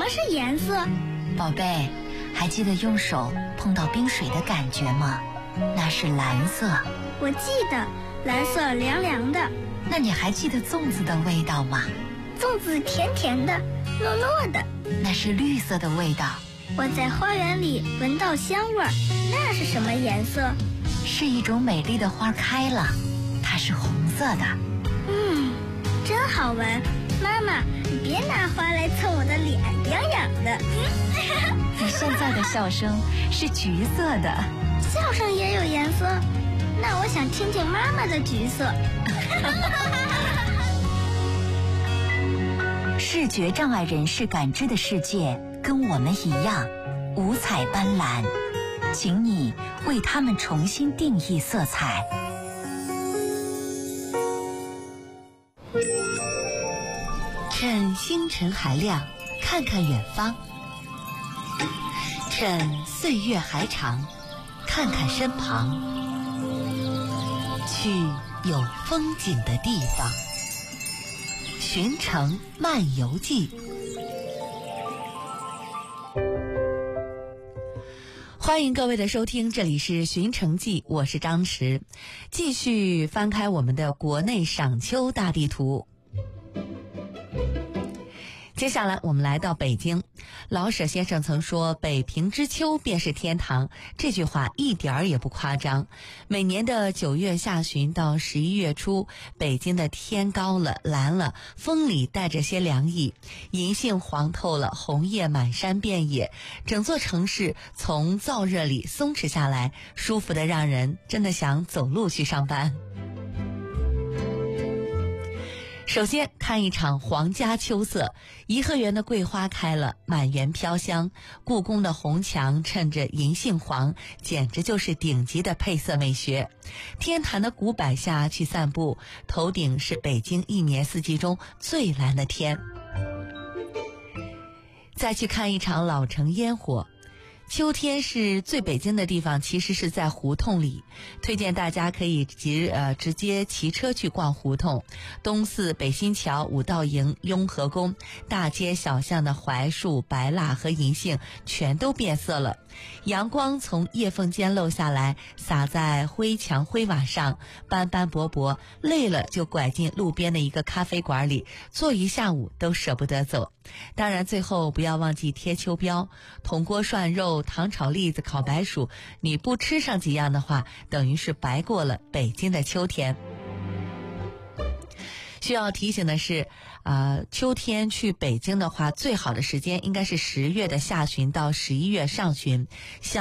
么是颜色？ 宝贝，还记得用手碰到冰水的感觉吗？那是蓝色。 我记得，蓝色凉凉的。 那你还记得粽子的味道吗？ 粽子甜甜的，糯糯的。 那是绿色的味道。 我在花园里闻到香味儿，那是什么颜色？ 是一种美丽的花开了，它是红色的。 真好闻。妈妈，你别拿花来蹭我的脸，痒痒的。 你现在的笑声是橘色的。 笑声也有颜色？那我想听听妈妈的橘色。 视觉障碍人士感知的世界跟我们一样，五彩斑斓，请你为他们重新定义色彩。趁星辰还亮，看看远方；趁岁月还长，看看身旁。去有风景的地方，寻城漫游记。欢迎各位的收听，这里是寻城记，我是张弛。继续翻开我们的国内赏秋大地图。接下来我们来到北京。老舍先生曾说，北平之秋便是天堂，这句话一点儿也不夸张。每年的9月下旬到11月初，北京的天高了，蓝了，风里带着些凉意，银杏黄透了，红叶满山遍野，整座城市从燥热里松弛下来，舒服的让人真的想走路去上班。首先看一场皇家秋色，颐和园的桂花开了，满园飘香，故宫的红墙衬着银杏黄，简直就是顶级的配色美学。天坛的古柏下去散步，头顶是北京一年四季中最蓝的天。再去看一场老城烟火。秋天是最北京的地方，其实是在胡同里，推荐大家可以直接骑车去逛胡同。东四、北新桥、五道营、雍和宫，大街小巷的槐树、白蜡和银杏全都变色了，阳光从叶缝间漏下来，洒在灰墙灰瓦上，斑斑驳驳，累了就拐进路边的一个咖啡馆里，坐一下午都舍不得走。当然最后不要忘记贴秋膘，铜锅涮肉、糖炒栗子、烤白薯，你不吃上几样的话，等于是白过了北京的秋天。需要提醒的是，秋天去北京的话，最好的时间应该是10月的下旬到11月上旬。